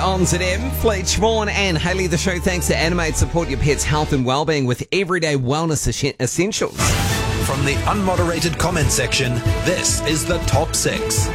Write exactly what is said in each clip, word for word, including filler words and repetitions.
on Z M. Fletch, Vaughan and Hayley, the show thanks to Animate. Support your pet's health and well-being with everyday wellness essentials. From the unmoderated comment section, this is the Top six.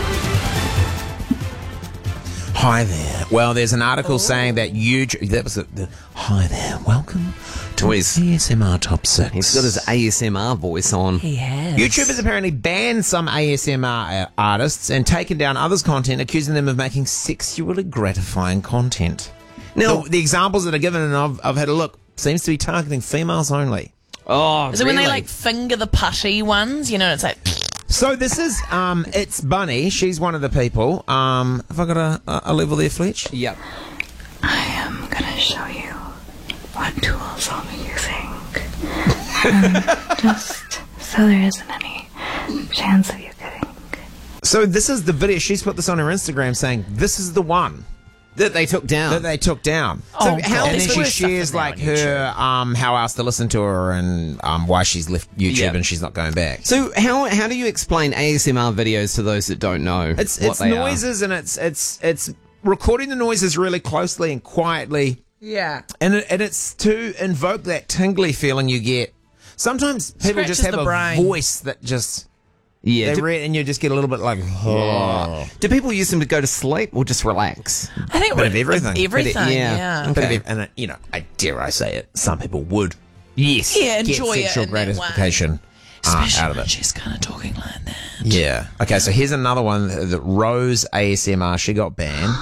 Hi there. Well, there's an article oh. saying that YouTube... That was a, the, Hi there. Welcome to his A S M R Top six. He's got his A S M R voice on. He has. YouTube has apparently banned some A S M R artists and taken down others' content, accusing them of making sexually gratifying content. Now, the, the examples that are given, and I've, I've had a look, seems to be targeting females only. Oh, Is it really? when they, like, finger the putty ones? You know, it's like... So this is, um, it's Bunny. She's one of the people. Um, have I got a, a level there, Fletch? Yep. I am going to show you what tools I'll be using. um, just so there isn't any chance of you getting... So this is the video. She's put this on her Instagram saying, this is the one. That they took down. That they took down. Oh, so God. how, and then There's she worse stuff shares than that like on her um how else to listen to her and um why she's left YouTube Yeah. and she's not going back. So how how do you explain A S M R videos to those that don't know? It's what it's they noises and it's it's it's recording the noises really closely and quietly. Yeah. And it, and it's to invoke that tingly feeling you get. Sometimes people Scratches just have the a brain. voice that just Yeah. they Do, read and you just get a little bit like oh. do people use them to go to sleep or just relax? I think Bit of everything. Everything, Bit of- yeah. yeah. But Okay. if- and uh, you know, I dare I say it, some people would. Yes. Yeah, get enjoy it sexual in that way. gratification uh, Especially out of when it. she's kind of talking like that. Yeah. Okay, so here's another one that Rose A S M R, she got banned.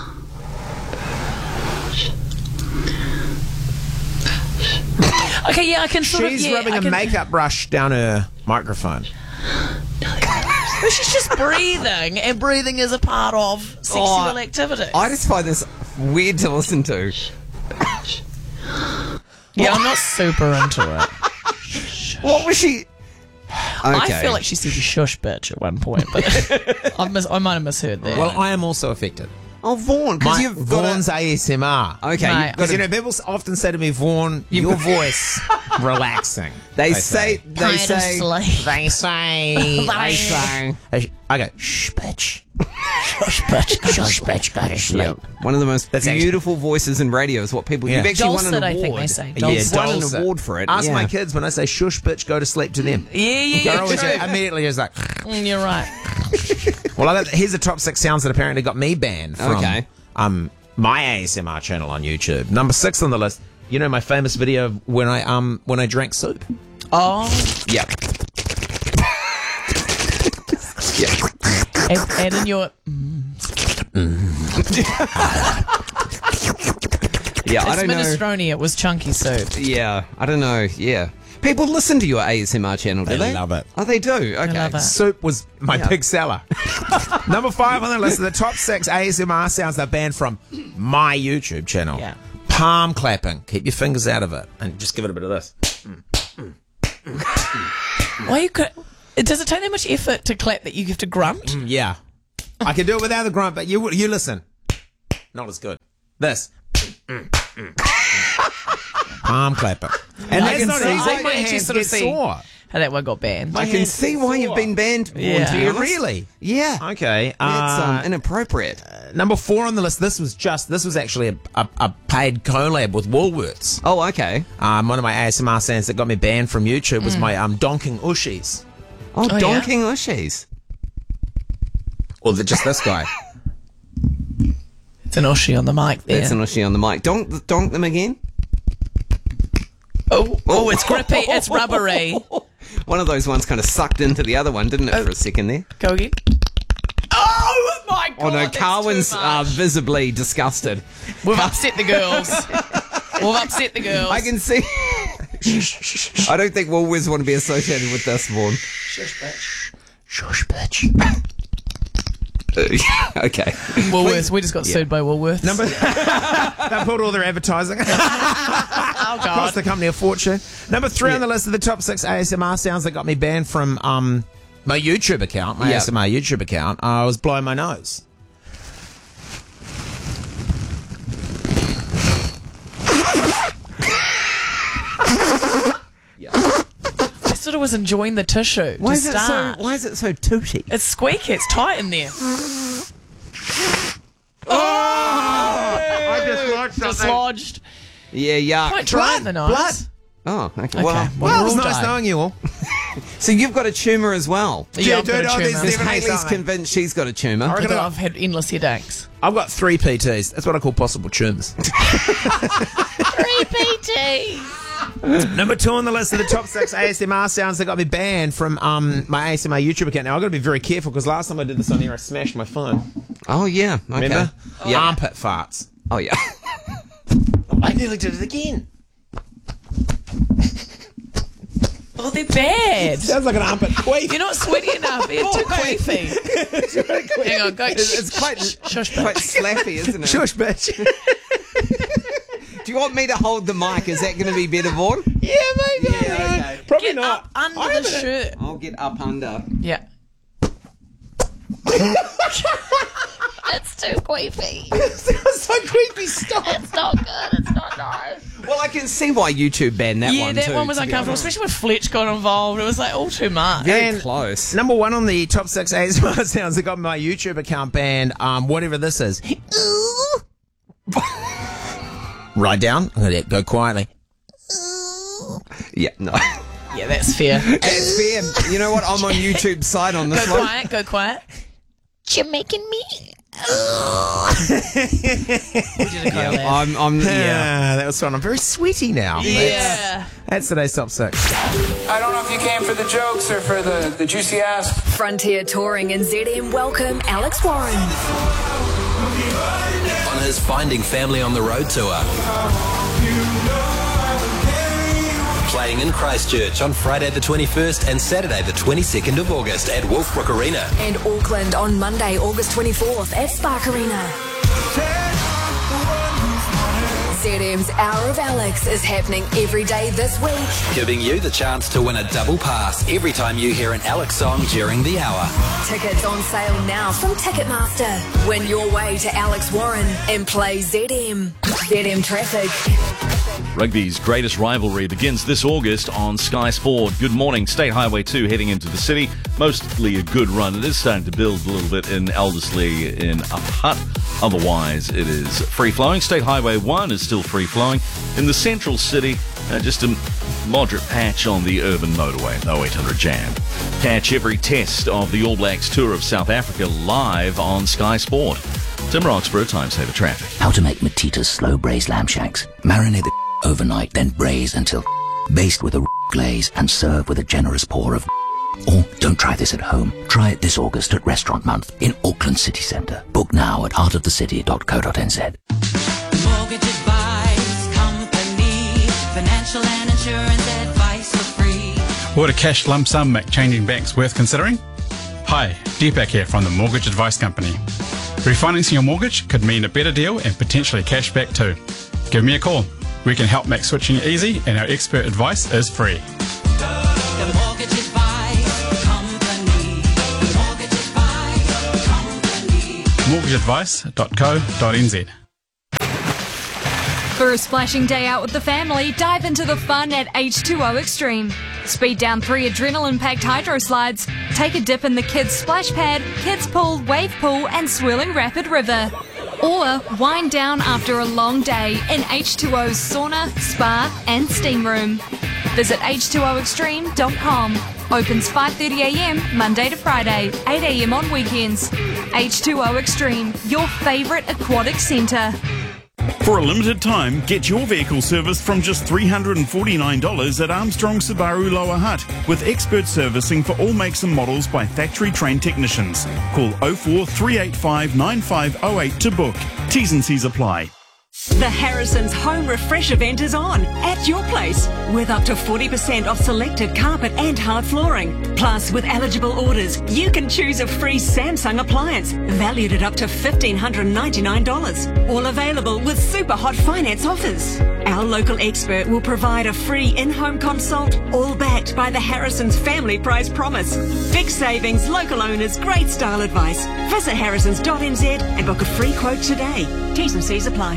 Okay, yeah, I can sort She's of... Yeah, rubbing I a can, makeup brush down her microphone. But she's just breathing, and breathing is a part of sexual Oh, activity. I just find this weird to listen to. Yeah, I'm not super into it. What was she? Okay. I feel like she said shush bitch at one point, but I, mis- I might have misheard that. Well, I am also affected. Oh, Vaughan, because My, you've got Vaughan's a... A S M R. Okay, Mate. you've got Because, a, you know, people often say to me, Vaughan, your voice, relaxing. they, say, they Kind of say, sleep. They say, they say. I go, shh, bitch. Shush bitch, shush bitch, go to sleep. yeah, one of the most That's actually- beautiful voices in radio is what people. Yeah. You've actually won Dulcet, an I award. think they say. Yeah, Dulcet. You've won an dulcet. award for it. Ask yeah. my kids when I say shush, bitch, go to sleep to them. Yeah, yeah, They're yeah. always true. immediately just like. Mm, You're right. Well, I got, here's the top six sounds that apparently got me banned from Okay. um my A S M R channel on YouTube. Number six on the list. You know my famous video of when I um when I drank soup. Oh, Yeah. yeah. and, and in your... Yeah, I It's don't know. minestrone, it was chunky soup. Yeah, I don't know. Yeah. People listen to your A S M R channel, do They they? love it. Oh, they do? Okay. love it. Soup was my Yeah. big seller. Number five on the list of the top six A S M R sounds that banned from my YouTube channel. Yeah. Palm clapping. Keep your fingers out of it and just give it a bit of this. Why you could... Does it take that much effort to clap that you have to grunt? Mm, yeah. I can do it without the grunt, but you you listen. Not as good. This. Palm clapping. And I that's can not see- easy. I can My actually hands sort of get see- sore. How that one got banned. I can hands see get why you've sore. been banned. Vaughan, Yeah. to be Yeah, honest. really? Yeah. Okay. It's um, uh, inappropriate. number four on the list. This was just. This was actually a, a, a paid collab with Woolworths. Oh, okay. Um, one of my A S M R sounds that got me banned from YouTube was my um donking ushies. Oh, Oh, yeah? donking ushies. Or the, just this guy. It's an Oshi on the mic there. That's an ushie on the mic. Donk, donk them again. oh, oh, it's grippy. It's rubbery. One of those ones kind of sucked into the other one, didn't it, for a second there? Go again. Oh, my God. Oh, no, that's Carwin's too uh, much. visibly disgusted. We've upset the girls. We've upset the girls. I can see. I don't think Woolworths want to be associated with this, Vaughan. Shush, bitch. Shush, bitch. Okay. Woolworths. We just got sued by Woolworths. Number. They pulled all their advertising. oh, God. Cost the company a fortune. Number three on the list of the top six A S M R sounds that got me banned from um my YouTube account, my Yeah. A S M R YouTube account. I was blowing my nose. I sort of was enjoying the tissue. Why to is, it so, start. why is it so tooty? It's squeaky. It's tight in there. Oh! dislodged. Yeah, yeah. Quite dry in the nose. blood. Oh, okay. Okay. Well, Well, it was We'll nice die. knowing you all. so you've got a tumour as well. Yeah, I've got a dude, oh, tumour. there's Because Definitely Hayley's something. convinced she's got a tumour. I reckon Because I- I've had endless headaches. I've got three P Ts. That's what I call possible tumours. Three P T. Number two on the list of the top six A S M R sounds that got me banned from um, my A S M R YouTube account. Now, I've got to be very careful because last time I did this on here, I smashed my phone. Oh, yeah. Okay. Remember? Yeah. Armpit farts. Oh, yeah. I nearly did it again. Oh, they're bad. Sounds like an armpit queef. You're not sweaty enough. You're too queefy. Hang on, go. It's, it's quite, Shush, quite bitch. slappy, isn't it? Shush, bitch. Do you want me to hold the mic? Is that going to be better, Vaughan? Yeah, maybe. Yeah, okay. Probably Get not. up under I the haven't- shirt. I'll get up under. Yeah. It's too queefy. Sounds so creepy. Stop. It's not good. It's not nice. Well, I can see why YouTube banned that yeah, one, that too. one was to be uncomfortable, honest. especially when Fletch got involved. It was like all too much. Very And close. Number one on the top six A S M R sounds that got my YouTube account banned. Um, whatever this is. Write down. I'm gonna go quietly. Yeah, no. Yeah, that's fair. It's fair. You know what? I'm on YouTube's side on this Go one. quiet. Go quiet. You're making me. Yeah, I'm, I'm, yeah. Yeah, that was fun. I'm very sweaty now. Yeah. That's today's top six. I don't know if you came for the jokes or for the, the juicy ass. Frontier Touring and Z M welcome Alex Warren. On his Finding Family on the Road tour. Playing in Christchurch on Friday the twenty-first and Saturday the twenty-second of August at Wolfbrook Arena. And Auckland on Monday, August twenty-fourth at Spark Arena. Z M's Hour of Alex is happening every day this week. Giving you the chance to win a double pass every time you hear an Alex song during the hour. Tickets on sale now from Ticketmaster. Win your way to Alex Warren and play Z M. Z M Traffic. Rugby's greatest rivalry begins this August on Sky Sport. Good morning. State Highway two heading into the city. Mostly a good run. It is starting to build a little bit in Elderslie in Upper Hutt. Otherwise, it is free-flowing. State Highway one is still free-flowing. In the central city, uh, just a moderate patch on the urban motorway, oh eight hundred jam. Catch every test of the All Blacks tour of South Africa live on Sky Sport. Tim Roxburgh, Time Saver Traffic. How to make Matita's slow braised lamb shanks. Marinate the overnight, then braise until baste with a glaze and serve with a generous pour of. Or don't try this at home. Try it this August at Restaurant Month in Auckland City Centre. Book now at heart of the city dot co dot n z. Mortgage Advice Company. Financial and insurance advice for free. Would a cash lump sum make changing banks worth considering? Hi, Deepak here from the Mortgage Advice Company. Refinancing your mortgage could mean a better deal and potentially cash back too. Give me a call. We can help make switching easy and our expert advice is free. The Mortgage Advice Company. The Mortgage Advice Company. mortgage advice dot co dot n z. For a splashing day out with the family, dive into the fun at H two O Extreme. Speed down three adrenaline-packed hydro slides, take a dip in the kids' splash pad, kids' pool, wave pool and swirling rapid river. Or wind down after a long day in H two O's sauna, spa and steam room. Visit H two O extreme dot com. Opens five thirty a m Monday to Friday, eight a m on weekends. H two O Extreme, your favourite aquatic centre. For a limited time, get your vehicle serviced from just three hundred forty-nine dollars at Armstrong Subaru Lower Hutt, with expert servicing for all makes and models by factory-trained technicians. Call oh four three eight five nine five oh eight to book. T's and C's apply. The Harrison's Home Refresh event is on at your place with up to forty percent off selected carpet and hard flooring. Plus, with eligible orders, you can choose a free Samsung appliance valued at up to one thousand five hundred ninety-nine dollars. All available with super hot finance offers. Our local expert will provide a free in-home consult, all backed by the Harrison's Family Price Promise. Big savings, local owners, great style advice. Visit harrisons dot n z and book a free quote today. T's and C's apply.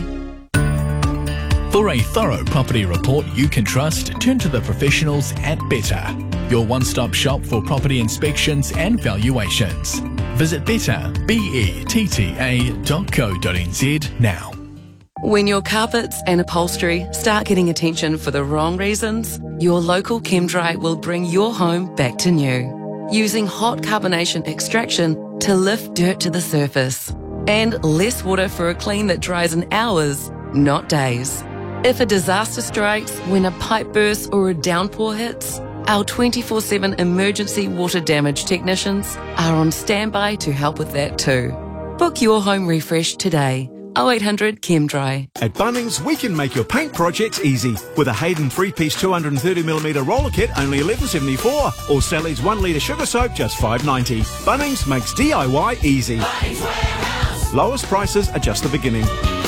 For a thorough property report you can trust, turn to the professionals at Better, your one-stop shop for property inspections and valuations. Visit better, B E T T A dot co dot n z now. When your carpets and upholstery start getting attention for the wrong reasons, your local ChemDry will bring your home back to new, using hot carbonation extraction to lift dirt to the surface, and less water for a clean that dries in hours, not days. If a disaster strikes when a pipe bursts or a downpour hits, our twenty-four seven emergency water damage technicians are on standby to help with that too. Book your home refresh today. oh eight hundred ChemDry. At Bunnings, we can make your paint projects easy. With a Hayden three-piece two hundred thirty millimetre roller kit, only eleven seventy-four, or Sally's one litre sugar soap, just five ninety. Bunnings makes D I Y easy. Lowest prices are just the beginning.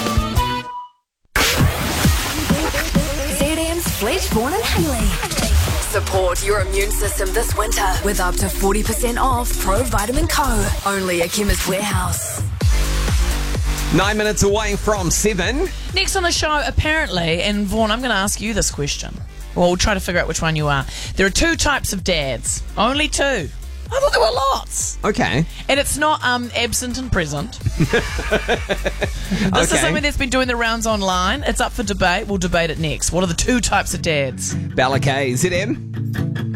Z M's Fletchborn and Haley. Support your immune system this winter with up to forty percent off Pro Vitamin Co. Only at Chemist Warehouse. Nine minutes away from seven. Next on the show, apparently, and Vaughan, I'm going to ask you this question. Well, we'll try to figure out which one you are. There are two types of dads. Only two. I thought there were lots. Okay. And it's not um, absent and present. This Okay. is something that's been doing the rounds online. It's up for debate. We'll debate it next. What are the two types of dads? Balakay, Z M.